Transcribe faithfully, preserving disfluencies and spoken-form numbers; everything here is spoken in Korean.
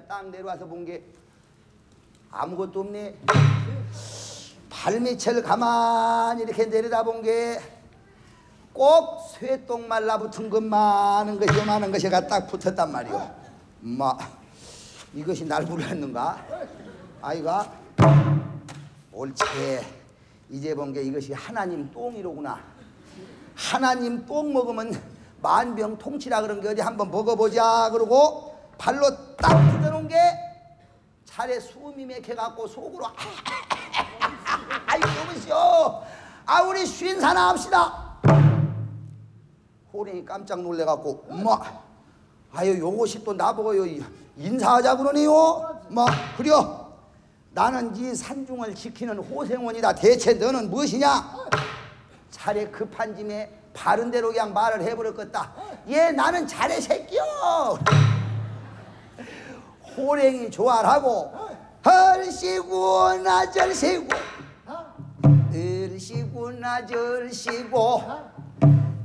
내가 딱 내려와서 본 게 아무것도 없네. 발밑을 가만히 이렇게 내려다본 게 꼭 쇠똥 말라붙은 것만한 것이 요만한 것이가 딱 붙었단 말이오. 마 이것이 날 불렀는가? 아이가 옳지. 이제 본 게 이것이 하나님 똥이로구나. 하나님 똥 먹으면 만병통치라 그런 게 어디 한번 먹어보자 그러고 발로 딱 뜯어놓은 게 차례 숨이 맥혀갖고 속으로 아이고 여보시오. 아 우리 쉰사나 합시다. 호랭이 깜짝 놀래갖고 엄마 아유 요것이 또 나보고 인사하자 그러네요. 뭐 그려 나는 이 산중을 지키는 호생원이다. 대체 너는 무엇이냐? 차례 급한 짐에 바른 대로 그냥 말을 해버렸겠다. 얘 나는 차례 새끼요. 호랭이 조알하고 헐시구나 절시고 을시구나 절시고